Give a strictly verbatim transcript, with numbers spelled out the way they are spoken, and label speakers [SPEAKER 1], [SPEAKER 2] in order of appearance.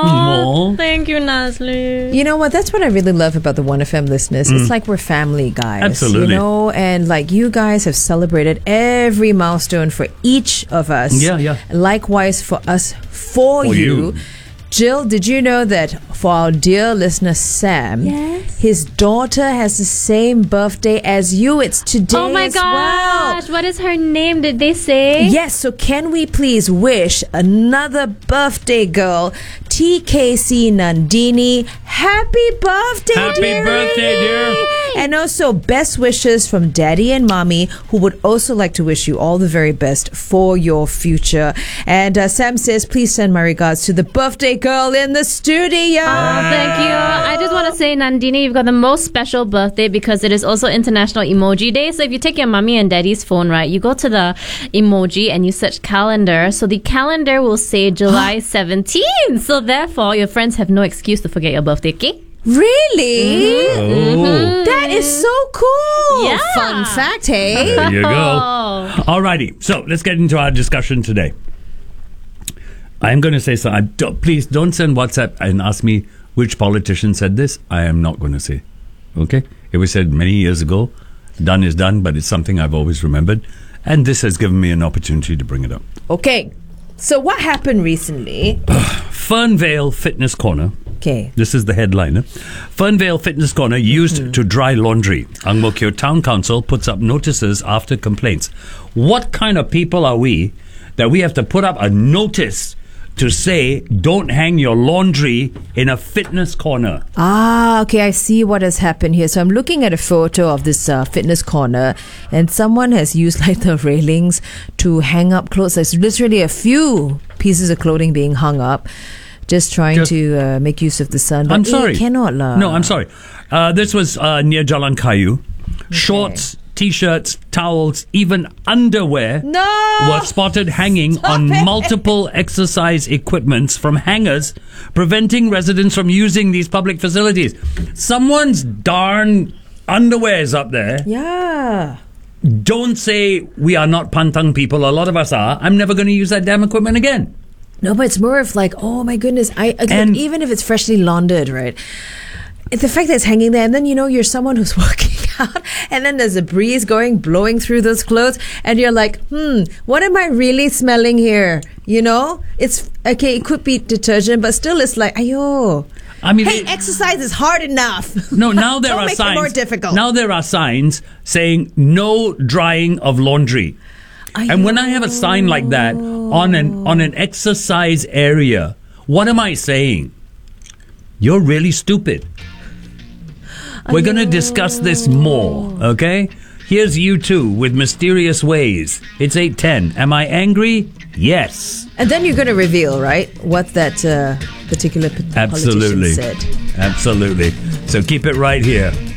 [SPEAKER 1] Oh, thank you, Nazli.
[SPEAKER 2] You know what? That's what I really love about the one F M listeners. Mm. It's like we're family, guys.
[SPEAKER 3] Absolutely.
[SPEAKER 2] You know, and like you guys have celebrated every milestone for each of us.
[SPEAKER 3] Yeah, yeah.
[SPEAKER 2] Likewise for us, for,
[SPEAKER 3] for
[SPEAKER 2] you. you. Jill, did you know that for our dear listener Sam,
[SPEAKER 1] yes.
[SPEAKER 2] his daughter has the same birthday as you? It's today
[SPEAKER 1] Oh my
[SPEAKER 2] as
[SPEAKER 1] gosh,
[SPEAKER 2] well.
[SPEAKER 1] What is her name? Did they say?
[SPEAKER 2] Yes, so can we please wish another birthday girl, T K C Nandini, happy birthday,
[SPEAKER 3] Happy
[SPEAKER 2] dearie.
[SPEAKER 3] birthday, dear.
[SPEAKER 2] And also best wishes from Daddy and Mommy, who would also like to wish you all the very best for your future. And uh, Sam says, please send my regards to the birthday girl in the studio.
[SPEAKER 1] Oh, thank you. I just want to say, Nandini, you've got the most special birthday because it is also International Emoji Day. So if you take your mommy and daddy's phone, right, you go to the emoji and you search calendar. So the calendar will say July seventeenth. So therefore, your friends have no excuse to forget your birthday, okay?
[SPEAKER 2] Really?
[SPEAKER 3] Oh.
[SPEAKER 2] Mm-hmm. That is so cool.
[SPEAKER 1] Yeah.
[SPEAKER 2] Fun fact, hey?
[SPEAKER 3] There you go.
[SPEAKER 1] Oh.
[SPEAKER 3] Alrighty, so let's get into our discussion today. I'm going to say something. I don't, please don't send WhatsApp and ask me which politician said this. I am not going to say. Okay? It was said many years ago. Done is done, but it's something I've always remembered. And this has given me an opportunity to bring it up.
[SPEAKER 2] Okay. So what happened recently?
[SPEAKER 3] Fernvale Fitness Corner.
[SPEAKER 2] Okay.
[SPEAKER 3] This is the headliner. Fernvale Fitness Corner used mm-hmm. to dry laundry. Ang Mo Kio Town Council puts up notices after complaints. What kind of people are we that we have to put up a notice to say don't hang your laundry in a fitness corner?
[SPEAKER 2] Ah, okay, I see what has happened here. So I'm looking at a photo of this uh, fitness corner, and someone has used like the railings to hang up clothes. There's literally a few pieces of clothing being hung up, just trying
[SPEAKER 3] Just,
[SPEAKER 2] to uh, make use of the sun. But
[SPEAKER 3] I'm sorry.
[SPEAKER 2] It cannot la.
[SPEAKER 3] No, I'm sorry. Uh, this was uh, near Jalan Kayu. Okay. Shorts, T-shirts, towels, even underwear
[SPEAKER 2] no!
[SPEAKER 3] were spotted hanging
[SPEAKER 2] Stop
[SPEAKER 3] on
[SPEAKER 2] it.
[SPEAKER 3] multiple exercise equipments from hangers, preventing residents from using these public facilities. Someone's darn underwear's up there.
[SPEAKER 2] Yeah.
[SPEAKER 3] Don't say we are not pantang people. A lot of us are. I'm never going to use that damn equipment again.
[SPEAKER 2] No, but it's more of like, oh my goodness, I like,
[SPEAKER 3] And-
[SPEAKER 2] even if it's freshly laundered, right? The fact that it's hanging there, and then you know you're someone who's working out, and then there's a breeze going, blowing through those clothes, and you're like, hmm, what am I really smelling here? You know, it's okay. It could be detergent, but still, it's like, ayo.
[SPEAKER 3] I mean,
[SPEAKER 2] Hey,
[SPEAKER 3] it-
[SPEAKER 2] exercise is hard enough.
[SPEAKER 3] No, now there
[SPEAKER 2] Don't
[SPEAKER 3] are
[SPEAKER 2] make
[SPEAKER 3] signs.
[SPEAKER 2] it more difficult.
[SPEAKER 3] Now there are signs saying no drying of laundry. And when I have a sign like that on an on an exercise area, what am I saying? You're really stupid. We're going to discuss this more, okay? Here's U two with Mysterious Ways. It's eight ten. Am I angry? Yes.
[SPEAKER 2] And then you're going to reveal, right, what that uh, particular p-
[SPEAKER 3] Absolutely.
[SPEAKER 2] politician said.
[SPEAKER 3] Absolutely. So keep it right here.